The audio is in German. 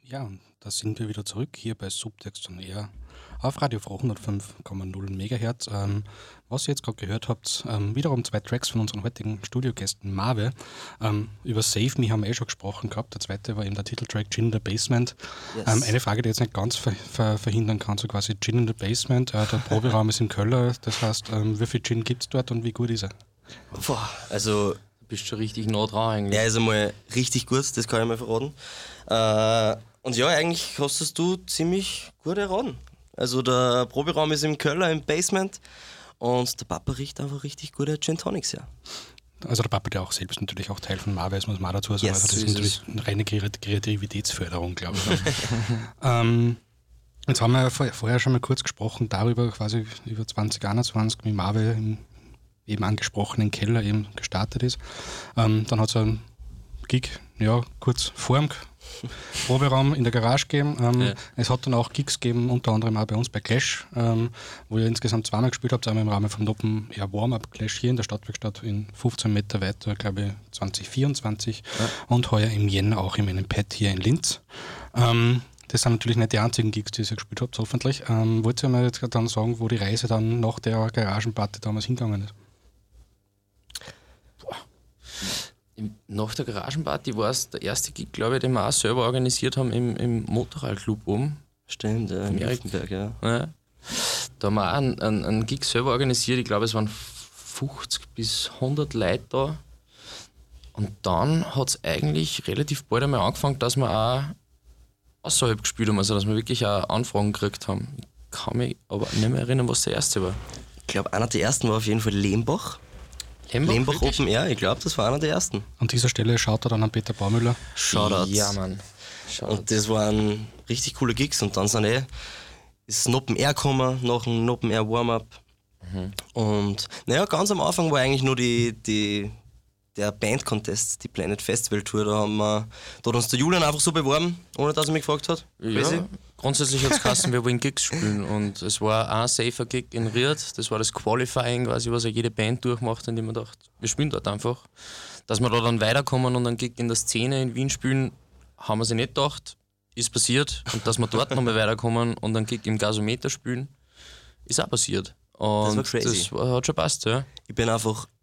Ja, da sind wir wieder zurück hier bei Subtext on Air auf Radio Froh 105,0 MHz. Was ihr jetzt gerade gehört habt, wiederum 2 Tracks von unseren heutigen Studiogästen Marve. Über Save Me haben wir schon gesprochen gehabt. Der zweite war eben der Titeltrack Gin in the Basement. Yes. Eine Frage, die jetzt nicht ganz verhindern kann, so quasi Gin in the Basement. Der Proberaum ist im Keller, das heißt, wie viel Gin gibt es dort und wie gut ist er? Boah, also Du bist schon richtig nah dran eigentlich. er ist einmal richtig gut, das kann ich mal verraten. Und ja, eigentlich hast du ziemlich gut erraten. Also der Proberaum ist im Keller, im Basement und der Papa riecht einfach richtig gute Gin Tonics, ja. Also der Papa, der auch selbst natürlich auch Teil von Marve ist, muss man auch dazu sagen. Yes, Also das so ist ist natürlich eine reine Kreativitätsförderung, glaube ich. Jetzt haben wir ja vorher schon mal kurz gesprochen darüber, quasi über 2021, wie Marve im eben angesprochenen Keller eben gestartet ist. Dann hat es einen Gig, ja, kurz vor dem Proberaum in der Garage gegeben. Ja. Es hat dann auch Gigs gegeben, unter anderem auch bei uns bei Clash, wo ihr insgesamt zweimal gespielt habt, einmal im Rahmen vom Open Air Warm-Up Clash hier in der Stadtwerkstatt in 15 Meter weiter, glaube ich 2024 und heuer im Jänner auch in einem Pad hier in Linz. Das sind natürlich nicht die einzigen Gigs, die ihr gespielt habt, hoffentlich. Wollt ihr mir jetzt dann sagen, wo die Reise dann nach der Garagenparty damals hingegangen ist? Nach der Garagenparty war es der erste Gig, glaube ich, den wir auch selber organisiert haben im Motorradclub oben. Stimmt, ja, in Erik. Lichtenberg, ja. Ja. Da haben wir auch einen Gig selber organisiert. Ich glaube, es waren 50 bis 100 Leute da. Und dann hat es eigentlich relativ bald einmal angefangen, dass wir auch außerhalb gespielt haben, also dass wir wirklich auch Anfragen gekriegt haben. Ich kann mich aber nicht mehr erinnern, was der erste war. Ich glaube, einer der ersten war auf jeden Fall Lehmbach. Lehmbach wirklich? Open Air, ich glaube, das war einer der ersten. An dieser Stelle schaut er dann an Peter Baumüller. Shoutouts. Ja, Mann. Shoutouts. Und das waren richtig coole Gigs und dann ist ein Open Air gekommen, nach einem Open Air Warm-Up. Und naja, ganz am Anfang war eigentlich nur der Band-Contest, die Planet Festival Tour. Da hat uns der Julian einfach so beworben, ohne dass er mich gefragt hat. Ja, grundsätzlich hat es geheißen, wir wollen Gigs spielen und es war ein safer Gig in Ried, das war das Qualifying quasi, was ja jede Band durchmacht, indem man dachte, wir spielen dort einfach. Dass wir da dann weiterkommen und einen Gig in der Szene in Wien spielen, haben wir sich nicht gedacht, ist passiert. Und dass wir dort nochmal weiterkommen und einen Gig im Gasometer spielen, ist auch passiert. Und war crazy. das hat schon passt, ja. Ich bin einfach